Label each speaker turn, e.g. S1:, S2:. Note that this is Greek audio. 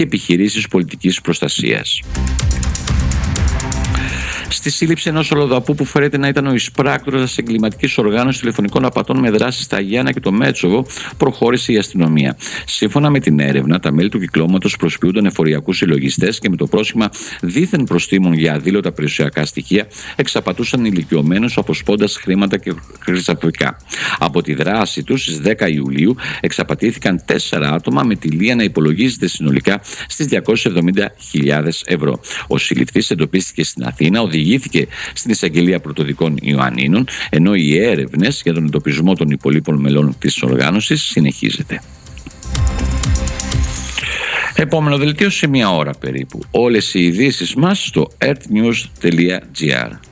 S1: και επιχειρήσεις πολιτικής προστασίας. Στη σύλληψη ενός Ολοδαπού που φέρεται να ήταν ο εισπράκτορας της εγκληματικής οργάνωσης τηλεφωνικών απατών με δράση στα Γιάννα και το Μέτσοβο, προχώρησε η αστυνομία. Σύμφωνα με την έρευνα, τα μέλη του κυκλώματος προσποιούνταν εφοριακούς συλλογιστές και με το πρόσχημα δίθεν προστίμων για αδήλωτα περιουσιακά στοιχεία εξαπατούσαν ηλικιωμένους αποσπώντας χρήματα και χρυσαφικά. Από τη δράση τους στις 10 Ιουλίου εξαπατήθηκαν 4 άτομα με τιλία να υπολογίζεται συνολικά στις 270.000 ευρώ. Ο συλληφθής εντοπίστηκε στην Αθήνα, οδηγήθηκε στην εισαγγελία πρωτοδικών Ιωαννίνων, ενώ οι έρευνες για τον εντοπισμό των υπολείπων μελών της οργάνωσης συνεχίζεται. Επόμενο δελτίο σε 1 ώρα περίπου. Όλες οι ειδήσεις μας στο earthnews.gr.